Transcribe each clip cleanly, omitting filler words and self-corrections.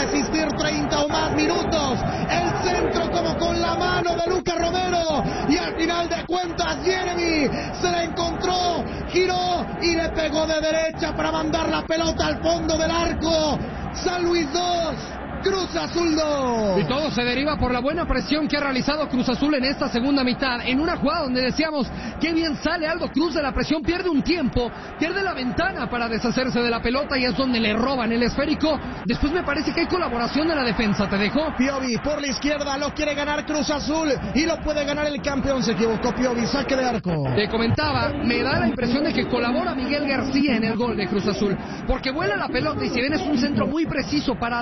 resistir 30 o más minutos. El centro como con la mano de Lucas Romero. Y al final de cuentas Jeremy se la encontró, giró y le pegó de derecha para mandar la pelota al fondo del arco. San Luis 2, Cruz Azul 2. Y todo se deriva por la buena presión que ha realizado Cruz Azul en esta segunda mitad. En una jugada donde decíamos, qué bien sale Aldo Cruz de la presión, pierde un tiempo, pierde la ventana para deshacerse de la pelota y es donde le roban el esférico. Después me parece que hay colaboración de la defensa, ¿te dejó? Piovi por la izquierda, lo quiere ganar Cruz Azul y lo puede ganar el campeón. Se equivocó Piovi, saque de arco. Te comentaba, me da la impresión de que colabora Miguel García en el gol de Cruz Azul, porque vuela la pelota y si bien es un centro muy preciso para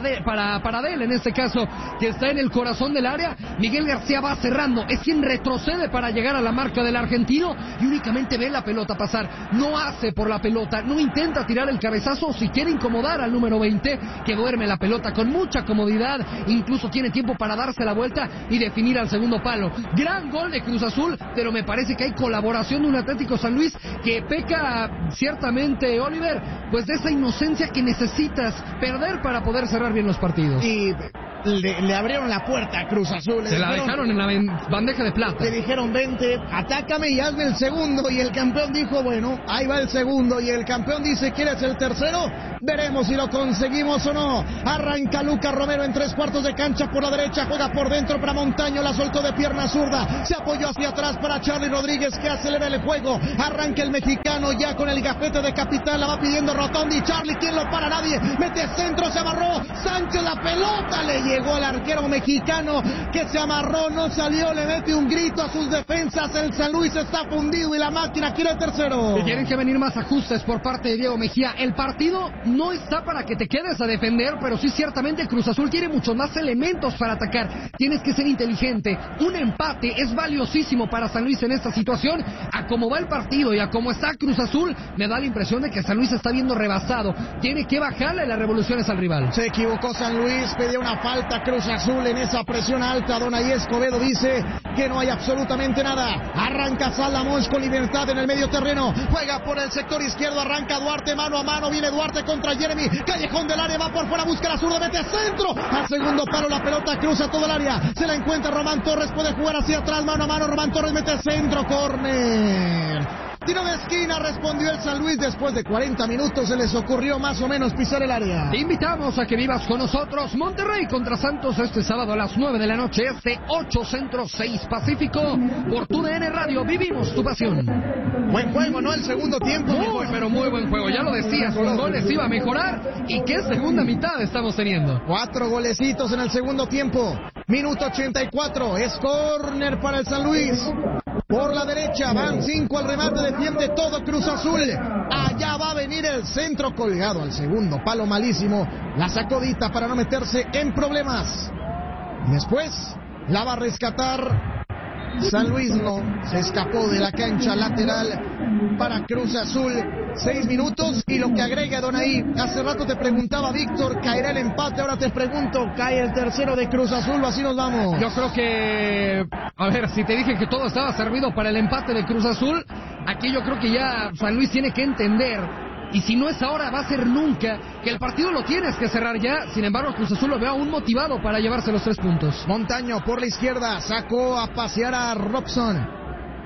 él, en este caso, que está en el corazón del área, Miguel García va cerrando, es quien retrocede para llegar a la marca del argentino y únicamente ve la pelota pasar, no hace por la pelota, no intenta tirar el cabezazo o si quiere incomodar al número 20, que duerme la pelota con mucha comodidad, incluso tiene tiempo para darse la vuelta y definir al segundo palo. Gran gol de Cruz Azul, pero me parece que hay colaboración de un Atlético San Luis que peca ciertamente, Oliver, pues de esa inocencia que necesitas perder para poder cerrar bien los partidos. Y le abrieron la puerta a Cruz Azul. Se la dejaron en la bandeja de plata. Le dijeron, vente, atácame y hazme el segundo. Y el campeón dijo, bueno, ahí va el segundo. Y el campeón dice, ¿quieres el tercero? Veremos si lo conseguimos o no. Arranca Lucas Romero en 3/4 de cancha por la derecha. Juega por dentro para Montaño. La soltó de pierna zurda. Se apoyó hacia atrás para Charly Rodríguez, que acelera el juego. Arranca el mexicano ya con el gafete de capitán. La va pidiendo Rotondi. Charly, ¿quién lo para? Nadie. Mete centro, se amarró. Sánchez, la pelota le llegó al arquero mexicano que se amarró, no salió, le mete un grito a sus defensas. El San Luis está fundido y la máquina quiere el tercero. Y tienen que venir más ajustes por parte de Diego Mejía. El partido no está para que te quedes a defender, pero sí ciertamente Cruz Azul tiene muchos más elementos para atacar. Tienes que ser inteligente. Un empate es valiosísimo para San Luis en esta situación. A cómo va el partido y a cómo está Cruz Azul, me da la impresión de que San Luis está viendo rebasado. Tiene que bajarle las revoluciones al rival. Se equivocó San Luis, pedía una falta Cruz Azul en esa presión alta. Donay Escobedo dice que no hay absolutamente nada. Arranca Salamos con libertad en el medio terreno. Juega por el sector izquierdo. Arranca Duarte mano a mano. Viene Duarte contra Jeremy. Callejón del área. Va por fuera. Busca la zurda. Mete centro. Al segundo palo la pelota cruza todo el área. Se la encuentra Román Torres. Puede jugar hacia atrás. Mano a mano. Román Torres mete centro. Córner. Tiro de esquina, respondió el San Luis. Después de 40 minutos se les ocurrió más o menos pisar el área. Te invitamos a que vivas con nosotros Monterrey contra Santos este sábado a las 9 de la noche, 8 Centro, 6 Pacífico. Por tu DN Radio, vivimos tu pasión. Buen juego, ¿no? El segundo tiempo. Pero muy buen juego. Ya lo decías, los goles iba a mejorar. ¿Y qué segunda mitad estamos teniendo? 4 golecitos en el segundo tiempo. Minuto 84. Es córner para el San Luis. Por la derecha van 5 al remate, defiende todo Cruz Azul. Allá va a venir el centro colgado al segundo palo, malísimo. La sacudita para no meterse en problemas. Y después la va a rescatar San Luis. No, se escapó de la cancha lateral para Cruz Azul. 6 minutos y lo que agrega Donay. Hace rato te preguntaba, Víctor, ¿caerá el empate? Ahora te pregunto, ¿cae el tercero de Cruz Azul o así nos vamos? Yo creo que... A ver, si te dije que todo estaba servido para el empate de Cruz Azul, aquí yo creo que ya San Luis tiene que entender, y si no es ahora, va a ser nunca, que el partido lo tienes que cerrar ya. Sin embargo, Cruz Azul lo veo aún motivado para llevarse los 3 puntos. Montaño por la izquierda, sacó a pasear a Robson.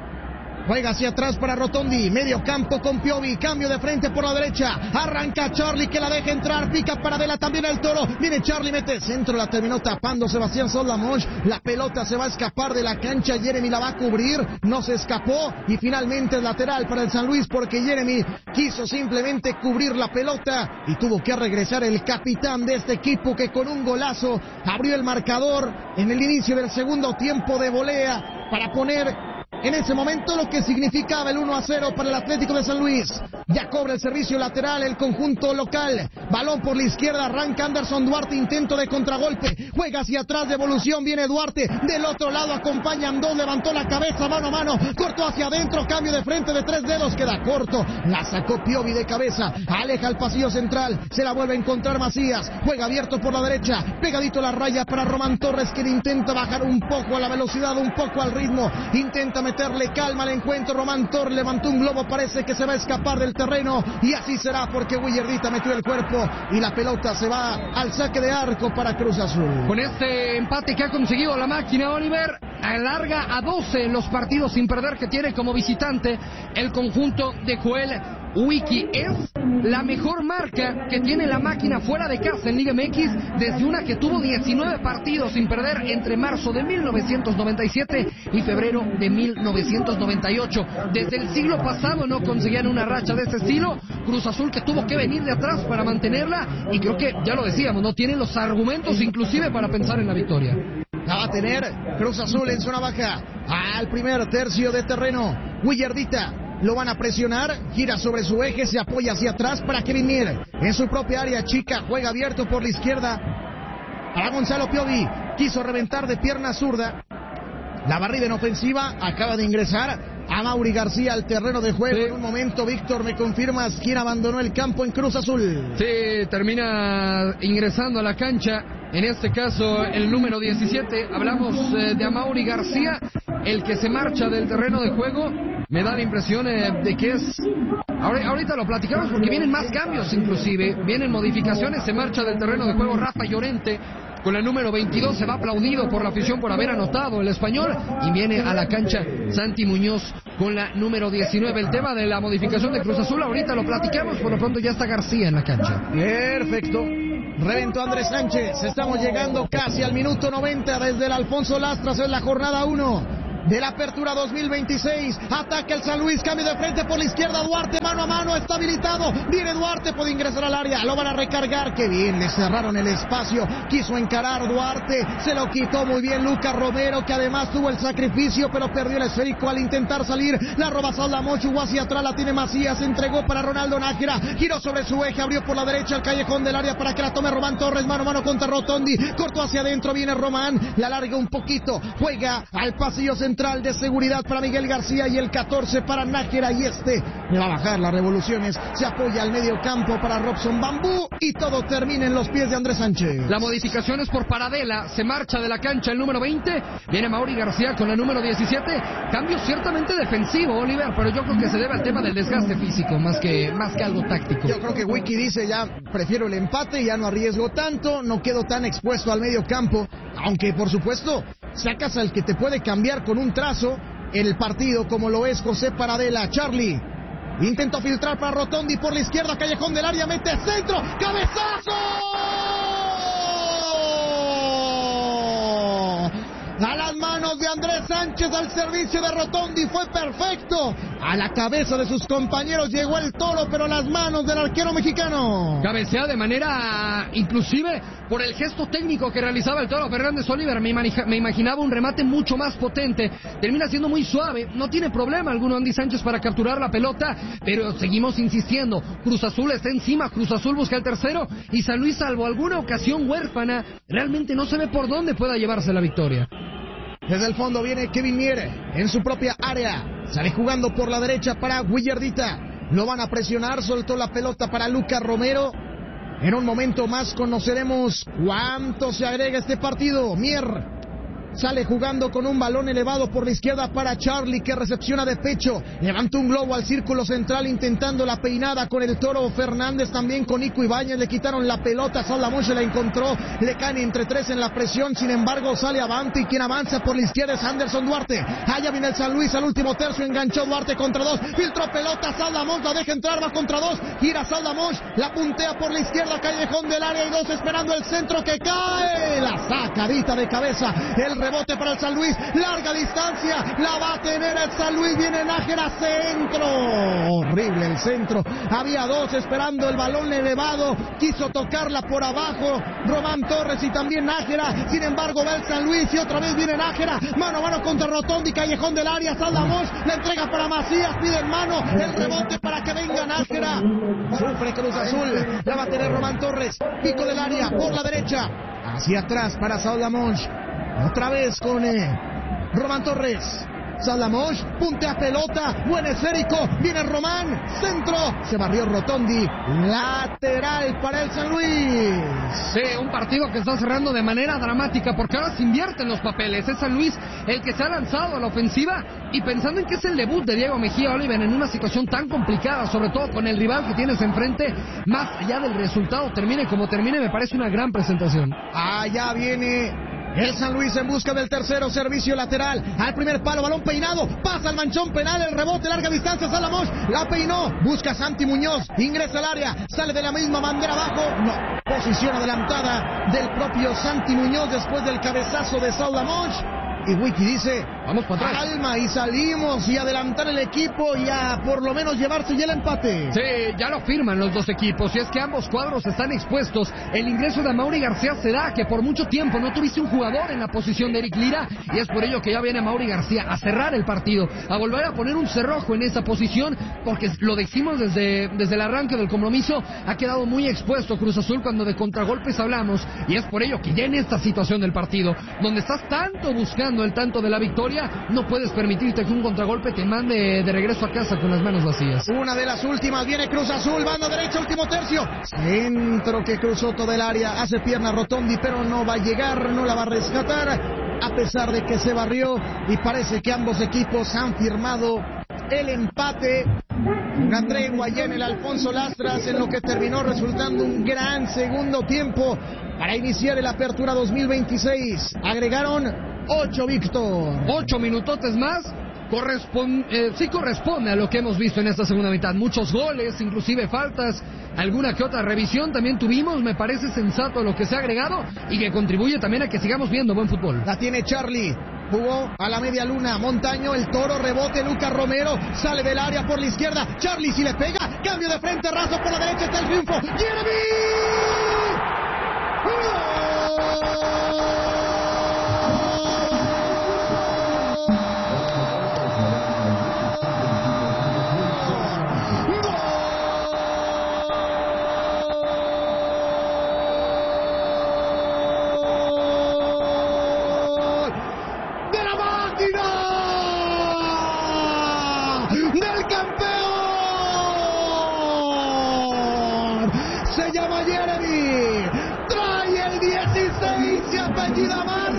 Juega hacia atrás para Rotondi, medio campo con Piovi, cambio de frente por la derecha, arranca Charly que la deja entrar, pica para Vela también el Toro, viene Charly, mete centro, la terminó tapando Sebastián Soldamosh, la pelota se va a escapar de la cancha, Jeremy la va a cubrir, no se escapó y finalmente es lateral para el San Luis porque Jeremy quiso simplemente cubrir la pelota y tuvo que regresar el capitán de este equipo que con un golazo abrió el marcador en el inicio del segundo tiempo de volea para poner en ese momento lo que significaba el 1-0 para el Atlético de San Luis. Ya cobra el servicio lateral el conjunto local. Balón por la izquierda, arranca Anderson Duarte, intento de contragolpe. Juega hacia atrás, devolución, viene Duarte. Del otro lado acompaña Andón, levantó la cabeza, mano a mano. Cortó hacia adentro, cambio de frente de 3 dedos, queda corto. La sacó Piovi de cabeza, aleja el pasillo central. Se la vuelve a encontrar Macías. Juega abierto por la derecha, pegadito la raya para Román Torres, que intenta bajar un poco a la velocidad, un poco al ritmo. Intenta meterle calma al encuentro. Román Torres levantó un globo, parece que se va a escapar del del terreno, y así será porque Willardita metió el cuerpo y la pelota se va al saque de arco para Cruz Azul. Con este empate que ha conseguido la máquina, Oliver, alarga a 12 los partidos sin perder que tiene como visitante el conjunto de Joel Wiki. Es la mejor marca que tiene la máquina fuera de casa en Liga MX desde una que tuvo 19 partidos sin perder entre marzo de 1997 y febrero de 1998. Desde el siglo pasado no conseguían una racha de ese estilo. Cruz Azul que tuvo que venir de atrás para mantenerla, y creo que, ya lo decíamos, no tiene los argumentos inclusive para pensar en la victoria. La va a tener Cruz Azul en zona baja al primer tercio de terreno. Willardita lo van a presionar, gira sobre su eje, se apoya hacia atrás para Kevin Mier. En su propia área chica, juega abierto por la izquierda para Gonzalo Piovi. Quiso reventar de pierna zurda. La barrida en ofensiva, acaba de ingresar a Mauri García al terreno de juego. Sí. En un momento, Víctor, ¿me confirmas quién abandonó el campo en Cruz Azul? Sí, termina ingresando a la cancha, en este caso el número 17. Hablamos de Amaury García, el que se marcha del terreno de juego. Me da la impresión de que es... Ahorita lo platicamos porque vienen más cambios inclusive, vienen modificaciones. Se marcha del terreno de juego Rafa Llorente con la número 22, se va aplaudido por la afición por haber anotado el español, y viene a la cancha Santi Muñoz con la número 19. El tema de la modificación de Cruz Azul ahorita lo platicamos, por lo pronto ya está García en la cancha. Perfecto. Reventó Andrés Sánchez. Estamos llegando casi al minuto 90 desde el Alfonso Lastras en la jornada 1 de la apertura 2026. Ataca el San Luis, cambio de frente por la izquierda. Duarte mano a mano, está habilitado. Viene Duarte, puede ingresar al área. Lo van a recargar. Qué bien, le cerraron el espacio. Quiso encarar Duarte, se lo quitó muy bien Lucas Romero, que además tuvo el sacrificio, pero perdió el esférico al intentar salir. La roba Saldamoch, jugó hacia atrás, la tiene Macías, entregó para Ronaldo Nájera. Giró sobre su eje, abrió por la derecha el callejón del área para que la tome Román Torres. Mano a mano contra Rotondi. Cortó hacia adentro, viene Román. La larga un poquito. Juega al pasillo central de seguridad para Miguel García y el 14 para Nájera, y le va a bajar las revoluciones, se apoya al medio campo para Robson Bambú, y todo termina en los pies de Andrés Sánchez. La modificación es por Paradela, se marcha de la cancha el número 20, viene Amaury García con la número 17, cambio ciertamente defensivo, Oliver, pero yo creo que se debe al tema del desgaste físico más que algo táctico. Yo creo que Wiki dice, ya prefiero el empate, ya no arriesgo tanto, no quedo tan expuesto al medio campo, aunque por supuesto sacas al que te puede cambiar con un trazo el partido, como lo es José Paradela. Charlie intentó filtrar para Rotondi por la izquierda, callejón del área, mete centro, ¡cabezazo! A las manos de Andrés Sánchez, al servicio de Rotondi, fue perfecto. A la cabeza de sus compañeros llegó el toro, pero a las manos del arquero mexicano. Cabecea de manera, inclusive, por el gesto técnico que realizaba el Toro Fernández. Oliver, me imaginaba un remate mucho más potente. Termina siendo muy suave, no tiene problema alguno Andy Sánchez para capturar la pelota, pero seguimos insistiendo. Cruz Azul está encima, Cruz Azul busca el tercero, y San Luis, salvo alguna ocasión huérfana, realmente no se ve por dónde pueda llevarse la victoria. Desde el fondo viene Kevin Mier en su propia área. Sale jugando por la derecha para Willardita. Lo van a presionar, soltó la pelota para Lucas Romero. En un momento más conoceremos cuánto se agrega este partido. Mier sale jugando con un balón elevado por la izquierda para Charlie, que recepciona de pecho. Levanta un globo al círculo central intentando la peinada con el Toro Fernández, también con Nico Ibáñez. Le quitaron la pelota, Saldamoch se la encontró. Le caen entre tres en la presión, sin embargo sale avante, y quien avanza por la izquierda es Anderson Duarte. Allá viene el San Luis al último tercio, enganchó Duarte contra dos, filtró pelota, Saldamoch la deja entrar, va contra dos, gira Saldamoch, la puntea por la izquierda, callejón del área, y dos esperando el centro que cae. La sacadita de cabeza, el rebote para el San Luis, larga distancia, la va a tener el San Luis, viene Nájera, centro, horrible el centro, había dos esperando el balón elevado, quiso tocarla por abajo Román Torres y también Nájera, sin embargo va el San Luis y otra vez viene Nájera, mano a mano contra Rotondi, callejón del área, Saldamoch, la entrega para Macías, pide en mano, el rebote para que venga Nájera, sufre Cruz Azul, la va a tener Román Torres, pico del área, por la derecha, hacia atrás para Saldamoch. Otra vez con Román Torres. Salamos, puntea pelota, buen esférico, viene Román, centro, se barrió Rotondi, lateral para el San Luis. Sí, un partido que está cerrando de manera dramática porque ahora se invierten los papeles. Es San Luis el que se ha lanzado a la ofensiva y pensando en que es el debut de Diego Mejía Oliver en una situación tan complicada, sobre todo con el rival que tienes enfrente, más allá del resultado, termine como termine, me parece una gran presentación. Allá viene el San Luis en busca del tercero, servicio lateral, al primer palo, balón peinado, pasa al manchón penal, el rebote, larga distancia, Salamos, la peinó, busca a Santi Muñoz, ingresa al área, sale de la misma bandera abajo, no, posición adelantada del propio Santi Muñoz después del cabezazo de Salamos. Y Wiki dice, vamos para atrás, calma y salimos y adelantar el equipo y a por lo menos llevarse ya el empate. Sí, ya lo firman los dos equipos y es que ambos cuadros están expuestos. El ingreso de Amaury García se da que por mucho tiempo no tuviste un jugador en la posición de Eric Lira y es por ello que ya viene Amaury García a cerrar el partido, a volver a poner un cerrojo en esa posición porque lo decimos desde el arranque del compromiso, ha quedado muy expuesto Cruz Azul cuando de contragolpes hablamos y es por ello que ya en esta situación del partido, donde estás tanto buscando el tanto de la victoria, no puedes permitirte que un contragolpe te mande de regreso a casa con las manos vacías. Una de las últimas, viene Cruz Azul, banda derecha, último tercio, centro que cruzó todo el área, hace pierna Rotondi, pero no va a llegar, no la va a rescatar, a pesar de que se barrió y parece que ambos equipos han firmado el empate. Una tregua allá en el Alfonso Lastras en lo que terminó resultando un gran segundo tiempo para iniciar el Apertura 2026. Agregaron 8, Víctor. 8 minutotes más. Sí corresponde a lo que hemos visto en esta segunda mitad. Muchos goles, inclusive faltas, alguna que otra revisión también tuvimos. Me parece sensato lo que se ha agregado y que contribuye también a que sigamos viendo buen fútbol. La tiene Charlie. Jugó a la media luna, Montaño, el toro, rebote, Lucas Romero, sale del área por la izquierda, Charlie si le pega, cambio de frente, raso por la derecha, está el triunfo, ¡Jeremy! ¡Gol! Se llama Jeremy, trae el 16 y apellida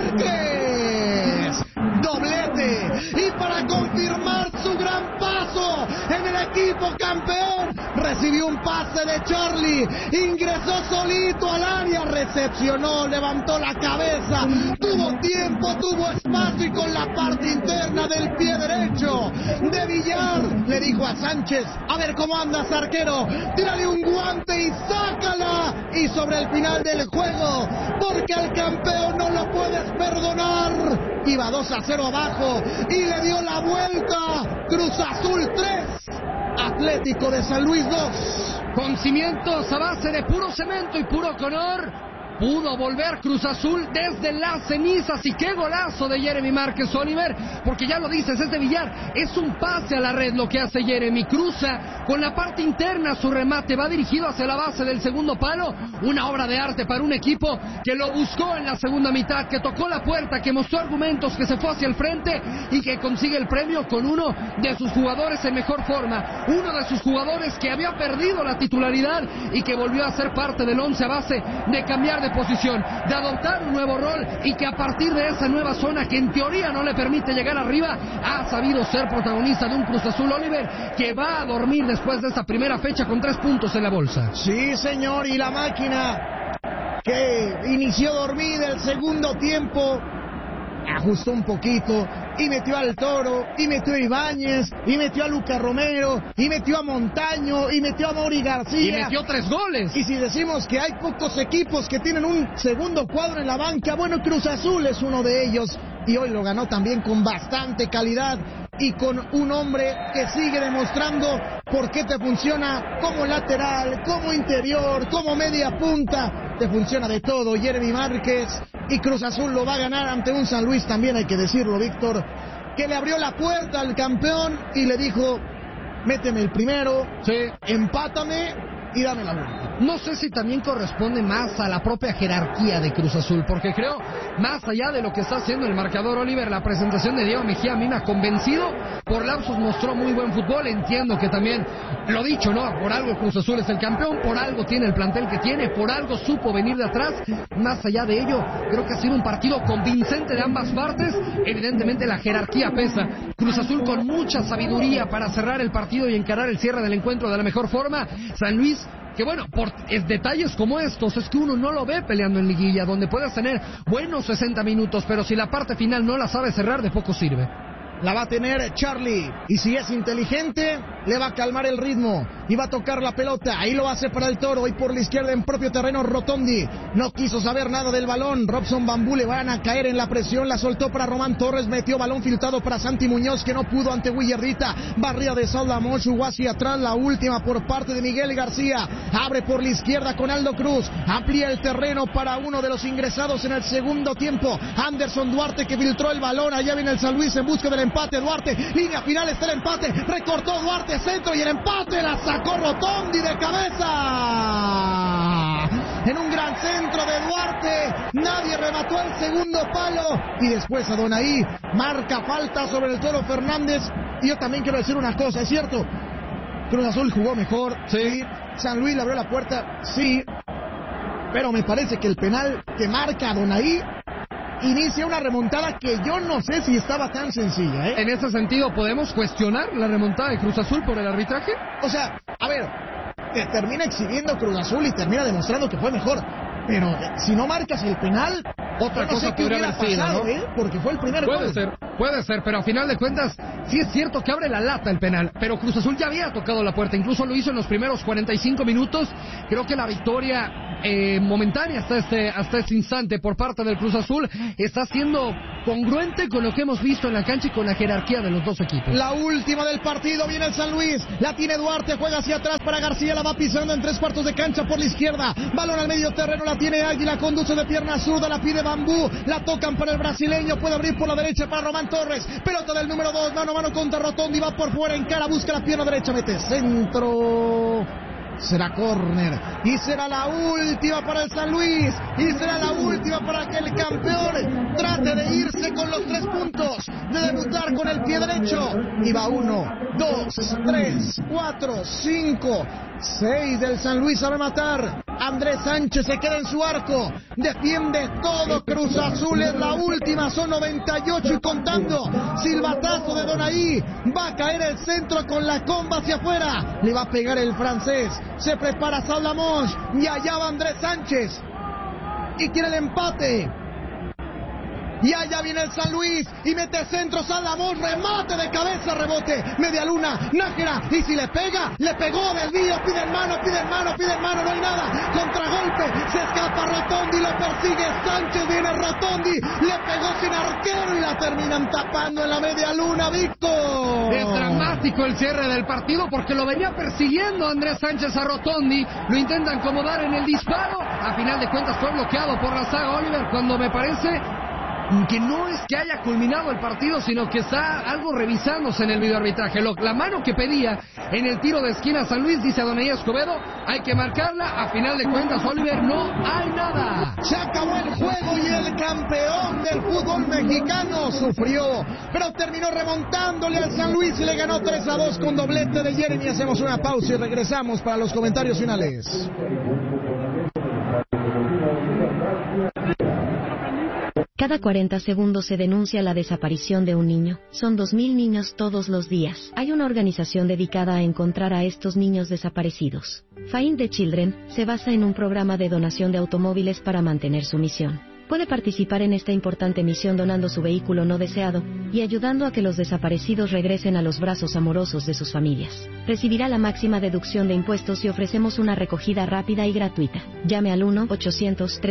Márquez, doblete, y para confirmar su gran paso en el equipo campeón, recibió un pase de Charlie, ingresó solito al área, recepcionó, levantó la cabeza, tuvo tiempo, tuvo espacio y con la parte interna del pie derecho de Villar, le dijo a Sánchez, a ver cómo andas arquero, tírale un guante y sácala, y sobre el final del juego, porque al campeón no lo puedes perdonar, iba 2-0 abajo y le dio la vuelta, Cruz Azul 3, Atlético de San Luis 2. Con cimientos a base de puro cemento y puro color, pudo volver Cruz Azul desde las cenizas y qué golazo de Jeremy Márquez Oliver, porque ya lo dices, es de Villar, es un pase a la red lo que hace Jeremy, cruza con la parte interna su remate, va dirigido hacia la base del segundo palo, una obra de arte para un equipo que lo buscó en la segunda mitad, que tocó la puerta, que mostró argumentos, que se fue hacia el frente y que consigue el premio con uno de sus jugadores en mejor forma, uno de sus jugadores que había perdido la titularidad y que volvió a ser parte del 11 a base de cambiar de posición, de adoptar un nuevo rol y que a partir de esa nueva zona que en teoría no le permite llegar arriba, ha sabido ser protagonista de un Cruz Azul Oliver que va a dormir después de esta primera fecha con 3 puntos en la bolsa. Sí, señor, y la máquina que inició dormida el segundo tiempo ajustó un poquito y metió al Toro, y metió a Ibáñez, y metió a Lucas Romero, y metió a Montaño, y metió a Amaury García. Y metió 3 goles. Y si decimos que hay pocos equipos que tienen un segundo cuadro en la banca, bueno, Cruz Azul es uno de ellos. Y hoy lo ganó también con bastante calidad y con un hombre que sigue demostrando por qué te funciona como lateral, como interior, como media punta. Te funciona de todo, Jeremy Márquez. Y Cruz Azul lo va a ganar ante un San Luis, también hay que decirlo, Víctor, que le abrió la puerta al campeón y le dijo, méteme el primero, sí, empátame y dame la vuelta. no sé si también corresponde más a la propia jerarquía de Cruz Azul, porque creo, más allá de lo que está haciendo el marcador, Oliver, la presentación de Diego Mejía a mí me ha convencido. Por lapsos mostró muy buen fútbol. Entiendo que también, lo dicho, ¿no? Por algo Cruz Azul es el campeón, por algo tiene el plantel que tiene, por algo supo venir de atrás. Más allá de ello, creo que ha sido un partido convincente de ambas partes. Evidentemente la jerarquía pesa. Cruz Azul con mucha sabiduría para cerrar el partido y encarar el cierre del encuentro de la mejor forma. San Luis, que bueno, por detalles como estos es que uno no lo ve peleando en liguilla, donde puedes tener buenos 60 minutos, pero si la parte final no la sabe cerrar, de poco sirve. La va a tener Charlie, y si es inteligente, le va a calmar el ritmo y va a tocar la pelota. Ahí lo hace para el Toro, y por la izquierda en propio terreno Rotondi. No quiso saber nada del balón. Robson Bambú le van a caer en la presión. La soltó para Román Torres, metió balón filtrado para Santi Muñoz, que no pudo ante Willardita. Barrida de Salomón, jugó hacia atrás. La última por parte de Miguel García. Abre por la izquierda con Aldo Cruz. Amplía el terreno para uno de los ingresados en el segundo tiempo. Anderson Duarte, que filtró el balón. Allá viene el San Luis en busca del empate. Duarte, línea final, está el empate. Recortó Duarte, centro, y el empate la sacó Rotondi de cabeza. En un gran centro de Duarte, nadie remató el segundo palo. Y después Adonai marca falta sobre el Toro Fernández. Y yo también quiero decir una cosa, es cierto, Cruz Azul jugó mejor, sí. San Luis le abrió la puerta, sí. Pero me parece que el penal que marca Adonai inicia una remontada que yo no sé si estaba tan sencilla, ¿eh? En ese sentido, ¿podemos cuestionar la remontada de Cruz Azul por el arbitraje? O sea, a ver, termina exhibiendo Cruz Azul y termina demostrando que fue mejor. Pero si no marcas el penal, otra cosa podría haber pasado, ¿no? Porque fue el primer gol. Puede ser, pero a final de cuentas, sí es cierto que abre la lata el penal, pero Cruz Azul ya había tocado la puerta, incluso lo hizo en los primeros 45 minutos. Creo que la victoria momentánea hasta este instante por parte del Cruz Azul está siendo congruente con lo que hemos visto en la cancha y con la jerarquía de los dos equipos. La última del partido, viene el San Luis, la tiene Duarte, juega hacia atrás para García, la va pisando en 3/4 de cancha por la izquierda, balón al medio terreno, la tiene Águila, conduce de pierna zurda, la pide Bambú, la tocan para el brasileño, puede abrir por la derecha para Román Torres, pelota del número 2, mano a mano contra Rotondi, va por fuera, encara, busca la pierna derecha, mete centro. Será córner y será la última para el San Luis, y será la última para que el campeón trate de irse con los 3 puntos, de debutar con el pie derecho. Y va 1, 2, 3, 4, 5, 6 del San Luis a rematar. Andrés Sánchez se queda en su arco, defiende todo Cruz Azul, es la última, son 98 y contando. Silbatazo de Donaí, va a caer el centro con la comba hacia afuera, le va a pegar el francés, se prepara Salomón y allá va Andrés Sánchez y quiere el empate. Y allá viene el San Luis y mete centro Salomón, remate de cabeza, rebote, media luna, Nájera, y si le pega, le pegó desvío, pide mano, no hay nada, contragolpe, se escapa Rotondi, lo persigue Sánchez, viene Rotondi, le pegó sin arquero y la terminan tapando en la media luna, Víctor. Es dramático el cierre del partido porque lo venía persiguiendo Andrés Sánchez a Rotondi, lo intentan acomodar en el disparo, a final de cuentas fue bloqueado por la saga Oliver, cuando me parece que no es que haya culminado el partido, sino que está algo revisándose en el videoarbitraje. La mano que pedía en el tiro de esquina San Luis, dice Adonai Escobedo, hay que marcarla, a final de cuentas, Oliver, no hay nada. Se acabó el juego y el campeón del fútbol mexicano sufrió, pero terminó remontándole al San Luis y le ganó 3-2 con doblete de Jeremy. Hacemos una pausa y regresamos para los comentarios finales. Cada 40 segundos se denuncia la desaparición de un niño. Son 2.000 niños todos los días. Hay una organización dedicada a encontrar a estos niños desaparecidos. Find the Children se basa en un programa de donación de automóviles para mantener su misión. Puede participar en esta importante misión donando su vehículo no deseado y ayudando a que los desaparecidos regresen a los brazos amorosos de sus familias. Recibirá la máxima deducción de impuestos y ofrecemos una recogida rápida y gratuita. Llame al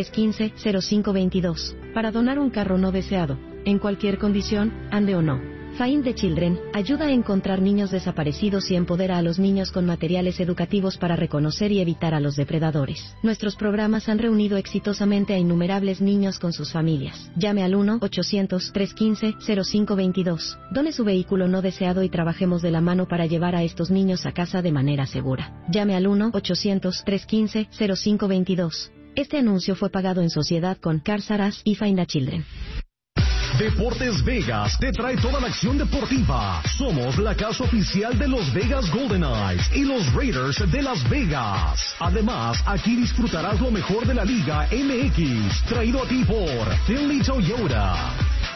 1-800-315-0522 para donar un carro no deseado, en cualquier condición, ande o no. Find the Children ayuda a encontrar niños desaparecidos y empodera a los niños con materiales educativos para reconocer y evitar a los depredadores. Nuestros programas han reunido exitosamente a innumerables niños con sus familias. Llame al 1-800-315-0522. Done su vehículo no deseado y trabajemos de la mano para llevar a estos niños a casa de manera segura. Llame al 1-800-315-0522. Este anuncio fue pagado en sociedad con Cars R Us y Find the Children. Deportes Vegas te trae toda la acción deportiva. Somos la casa oficial de los Vegas Golden Knights y los Raiders de Las Vegas. Además, aquí disfrutarás lo mejor de la Liga MX, traído a ti por Finley Toyota.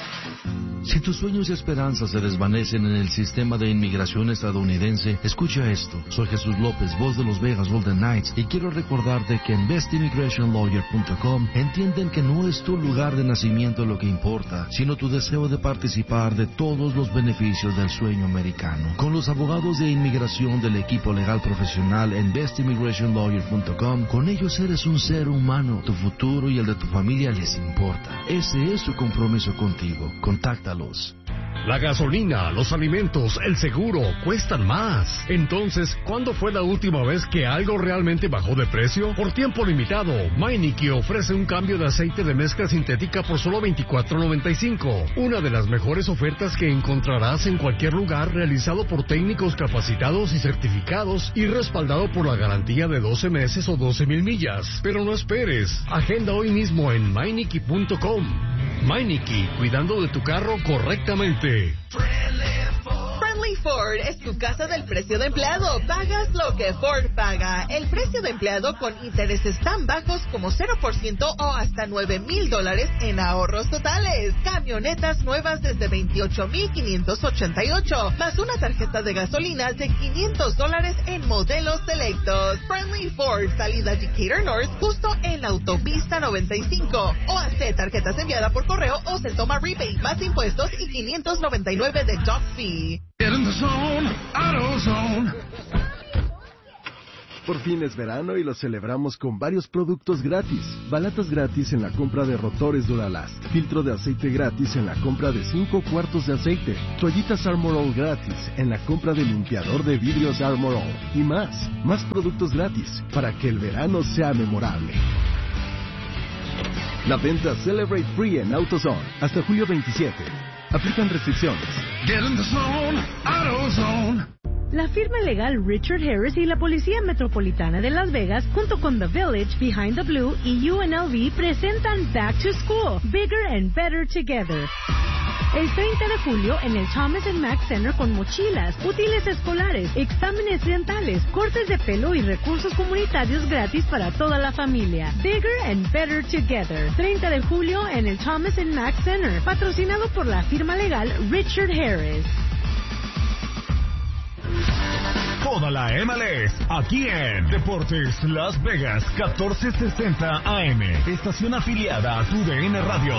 Si tus sueños y esperanzas se desvanecen en el sistema de inmigración estadounidense, escucha esto. Soy Jesús López, voz de los Vegas Golden Knights, y quiero recordarte que en bestimmigrationlawyer.com entienden que no es tu lugar de nacimiento lo que importa, sino tu deseo de participar de todos los beneficios del sueño americano. Con los abogados de inmigración del equipo legal profesional en bestimmigrationlawyer.com, con ellos eres un ser humano. Tu futuro y el de tu familia les importa. Ese es su compromiso contigo. Contáctalos. La gasolina, los alimentos, el seguro cuestan más. Entonces, ¿cuándo fue la última vez que algo realmente bajó de precio? Por tiempo limitado, Meineke ofrece un cambio de aceite de mezcla sintética por solo $24.95. Una de las mejores ofertas que encontrarás en cualquier lugar, realizado por técnicos capacitados y certificados y respaldado por la garantía de 12 meses o 12,000 millas. Pero no esperes, agenda hoy mismo en Meineke.com. Meineke, cuidando de tu carro correctamente. Friendly Ford es tu casa del precio de empleado. Pagas lo que Ford paga. El precio de empleado con intereses tan bajos como 0% o hasta $9,000 en ahorros totales. Camionetas nuevas desde $28,588, más una tarjeta de gasolina de $500 en modelos selectos. Friendly Ford, salida Decatur North, justo en la autopista 95. O hace tarjetas enviadas por correo o se toma rebate, más impuestos y $599 de dock fee. Get in the zone, AutoZone. Por fin es verano y lo celebramos con varios productos gratis. Balatas gratis en la compra de rotores Duralast. Filtro de aceite gratis en la compra de 5 cuartos de aceite. Toallitas Armor All gratis en la compra de limpiador de vidrios Armor All. Y más. Más productos gratis para que el verano sea memorable. La venta Celebrate Free en AutoZone hasta julio 27. Aplican restricciones. Get in the zone, AutoZone. La firma legal Richard Harris y la Policía Metropolitana de Las Vegas, junto con The Village, Behind the Blue y UNLV, presentan Back to School, Bigger and Better Together. El 30 de julio en el Thomas & Mack Center con mochilas, útiles escolares, exámenes dentales, cortes de pelo y recursos comunitarios gratis para toda la familia. Bigger and Better Together. 30 de julio en el Thomas & Mack Center, patrocinado por la firma legal Richard Harris. Toda la MLS, aquí en Deportes Las Vegas, 1460 AM, estación afiliada a TUDN Radio.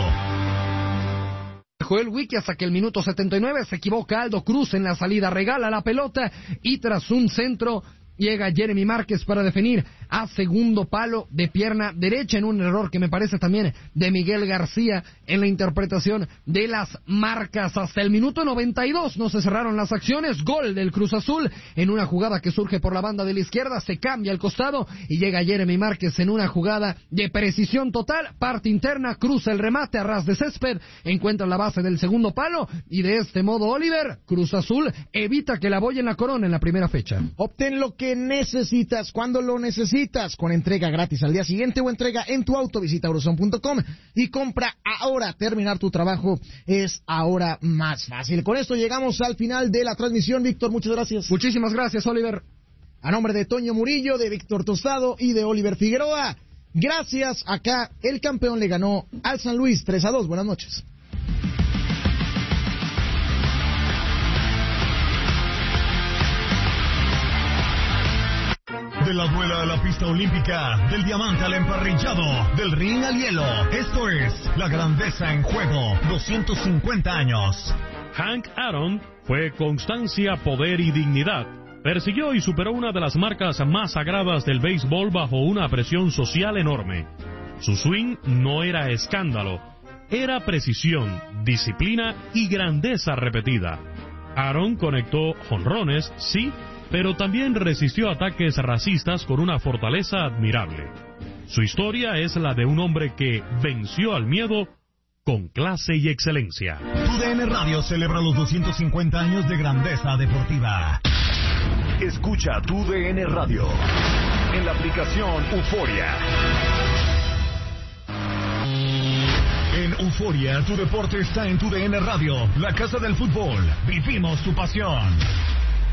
Joel Wiki hasta que el minuto 79 se equivoca Aldo Cruz en la salida, regala la pelota y tras un centro llega Jeremy Márquez para definir a segundo palo de pierna derecha en un error que me parece también de Miguel García en la interpretación de las marcas. Hasta el minuto 92 no se cerraron las acciones, gol del Cruz Azul en una jugada que surge por la banda de la izquierda, se cambia al costado y llega Jeremy Márquez en una jugada de precisión total, parte interna, cruza el remate a ras de césped, encuentra la base del segundo palo y de este modo Oliver, Cruz Azul evita que la boya en la corona en la primera fecha. Obtén lo que necesitas cuando lo necesitas, con entrega gratis al día siguiente o entrega en tu auto. Visita AutoZone.com y compra ahora. Terminar tu trabajo es ahora más fácil. Con esto llegamos al final de la transmisión. Víctor, muchas gracias. Muchísimas gracias, Oliver. A nombre de Toño Murillo, de Víctor Tostado y de Oliver Figueroa, gracias. Acá el campeón le ganó al San Luis 3-2. Buenas noches. De la duela a la pista olímpica, del diamante al emparrillado, del ring al hielo. Esto es La Grandeza en Juego, 250 años. Hank Aaron fue constancia, poder y dignidad. Persiguió y superó una de las marcas más sagradas del béisbol bajo una presión social enorme. Su swing no era escándalo, era precisión, disciplina y grandeza repetida. Aaron conectó jonrones, sí, pero también resistió ataques racistas con una fortaleza admirable. Su historia es la de un hombre que venció al miedo con clase y excelencia. TUDN Radio celebra los 250 años de grandeza deportiva. Escucha TUDN Radio en la aplicación Euforia. En Euforia, tu deporte está en TUDN Radio, la casa del fútbol. Vivimos tu pasión.